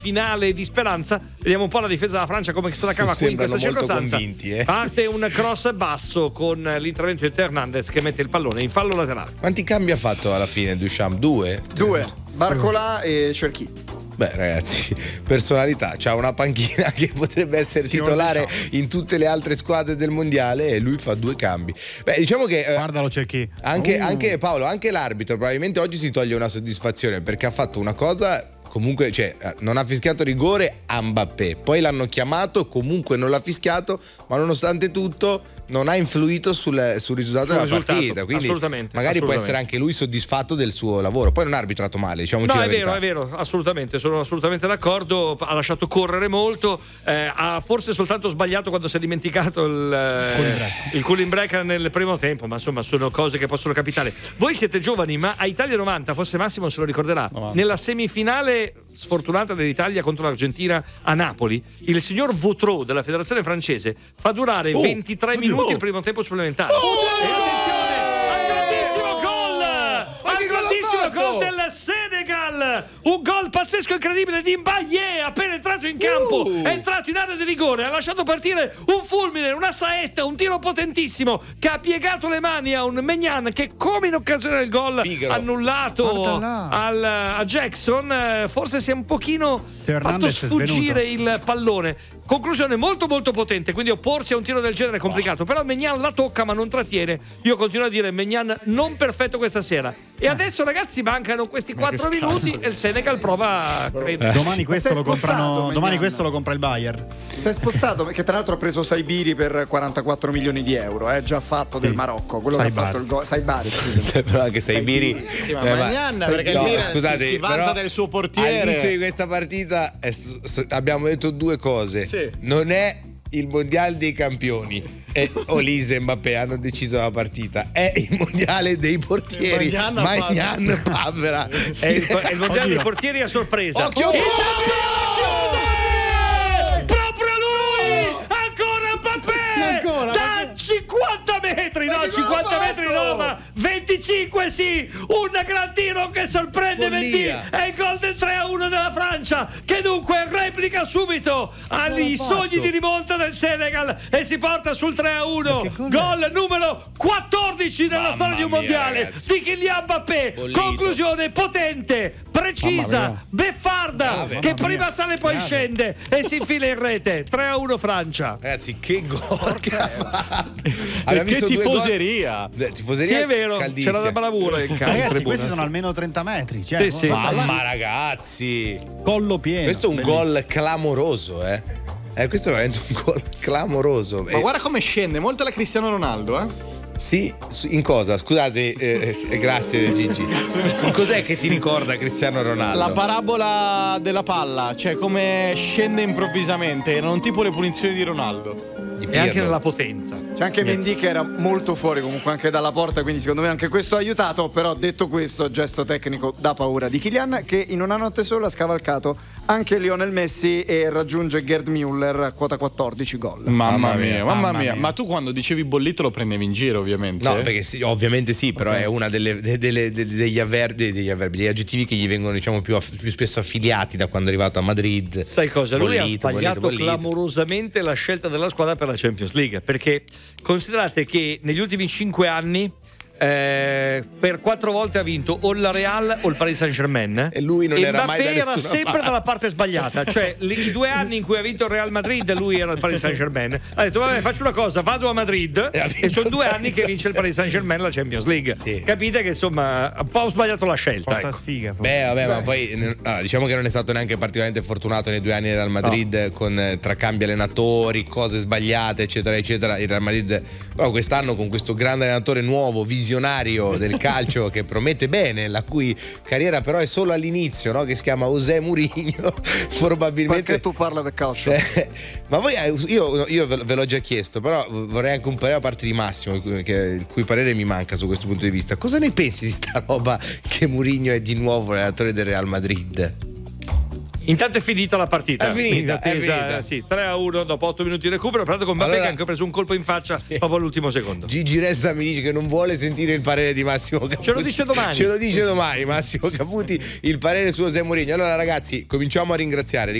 finale di speranza. Vediamo un po' la difesa della Francia come se la cava qui in questa circostanza. Parte un cross basso con l'intervento di Teo Hernandez che mette il pallone in fallo laterale. Quanti cambi ha fatto alla fine Duchamp? Due. Barcola e Cherki. Beh, ragazzi, personalità, c'ha una panchina che potrebbe essere titolare in tutte le altre squadre del mondiale e lui fa 2 cambi. Beh, diciamo che guardalo, Cherki. Anche Paolo, anche l'arbitro probabilmente oggi si toglie una soddisfazione perché ha fatto una cosa. Comunque, cioè, non ha fischiato rigore a Mbappé, poi l'hanno chiamato, comunque non l'ha fischiato, ma nonostante tutto non ha influito sul risultato della partita. Quindi magari può essere anche lui soddisfatto del suo lavoro. Poi non ha arbitrato male, diciamoci la verità. È vero, assolutamente, sono assolutamente d'accordo. Ha lasciato correre molto, ha forse soltanto sbagliato quando si è dimenticato il cooling break nel primo tempo, ma insomma sono cose che possono capitare. Voi siete giovani, ma a Italia 90, forse Massimo se lo ricorderà, nella semifinale sfortunata dell'Italia contro l'Argentina a Napoli, il signor Vautreau della federazione francese fa durare 23 minuti il primo tempo supplementare. E attenzione al grandissimo gol del Senegal, un gol pazzesco, incredibile di Mbaye, appena entrato in campo, è entrato in area di rigore, ha lasciato partire un fulmine, una saetta, un tiro potentissimo che ha piegato le mani a un Maignan che, come in occasione del gol annullato a Jackson, forse si è un pochino fatto sfuggire il pallone. Conclusione molto molto potente, quindi opporsi a un tiro del genere è complicato, però Maignan la tocca ma non trattiene. Io continuo a dire Maignan non perfetto questa sera. E adesso ragazzi mancano questi 4 minuti e il Senegal prova, credo. Domani questo lo comprano, domani questo lo compra il Bayern. Si è spostato perché tra l'altro ha preso Saibiri per 44 milioni di euro, già fatto del Marocco, quello che ha fatto il gol. Saibari, però anche Saibiri Maignan, perché il Milan scusate, si vanta del suo portiere. All'inizio di questa partita abbiamo detto 2 cose. Non è il mondiale dei campioni, Olise e Mbappé hanno deciso la partita, è il mondiale dei portieri. Maignan Pavera è il mondiale dei portieri a sorpresa. Occhio, proprio lui, ancora Mbappé da 50 metri, no, 50 metri no, ma 25 sì, un gran tiro che sorprende Mendy, è il gol del 3-1 della Francia che dunque replica subito agli sogni di rimonta del Senegal e si porta sul 3-1, gol numero 14 nella storia di un mondiale, ragazzi, di Kylian Mbappé. Conclusione potente, precisa, beffarda, che prima sale poi scende e si infila in rete. 3-1 Francia. Ragazzi, che gol che ha fatto. Che tifoseria. Sì, è vero, c'era da bravura in campo. Ragazzi, questi sono almeno 30 metri, cioè, sì. Mamma ragazzi, collo pieno. Questo è un gol clamoroso, questo è veramente un gol clamoroso. Ma guarda come scende, molto la Cristiano Ronaldo, Sì, in cosa? Scusate, grazie Gigi. In cos'è che ti ricorda Cristiano Ronaldo? La parabola della palla, cioè come scende improvvisamente, erano tipo le punizioni di Ronaldo. E anche nella potenza. C'è anche Mendy che era molto fuori comunque anche dalla porta, quindi secondo me anche questo ha aiutato. Però detto questo, gesto tecnico da paura di Kylian, che in una notte sola ha scavalcato anche Lionel Messi e raggiunge Gerd Müller a quota 14 gol. Mamma mia. Ma tu quando dicevi bollito lo prendevi in giro, ovviamente? No, perché sì, ovviamente sì, però è una degli aggettivi che gli vengono, diciamo, più spesso affiliati da quando è arrivato a Madrid. Sai cosa? Lui ha sbagliato clamorosamente la scelta della squadra per la Champions League, perché considerate che negli ultimi 5 anni per 4 volte ha vinto o la Real o il Paris Saint-Germain e lui non era mai da era sempre parte. dalla parte sbagliata, cioè i 2 anni in cui ha vinto il Real Madrid lui era il Paris Saint-Germain, ha detto vabbè, faccio una cosa, vado a Madrid e sono 2 anni che vince il Paris Saint-Germain la Champions League, sì. Capite che insomma un po' sbagliato la scelta, ecco. Sfiga, ma poi diciamo che non è stato neanche particolarmente fortunato nei 2 anni del Real Madrid, con tra cambi allenatori, cose sbagliate eccetera eccetera. Il Real Madrid però quest'anno con questo grande allenatore nuovo, visionario del calcio che promette bene, la cui carriera però è solo all'inizio, no? Che si chiama José Mourinho, probabilmente. Perché tu parla del calcio? Ma voi, io ve l'ho già chiesto, però vorrei anche un parere a parte di Massimo, il cui parere mi manca su questo punto di vista. Cosa ne pensi di sta roba che Mourinho è di nuovo l'allenatore del Real Madrid? Intanto è finita la partita. È finita, In attesa, è finita. Sì, 3-1 dopo 8 minuti di recupero. Peraltro con Mbappé Allora- che ha anche preso un colpo in faccia proprio all'ultimo secondo. Gigi Resta mi dice che non vuole sentire il parere di Massimo Caputi. Ce lo dice domani. Ce lo dice domani Massimo Caputi, il parere su José Mourinho. Allora ragazzi, cominciamo a ringraziare.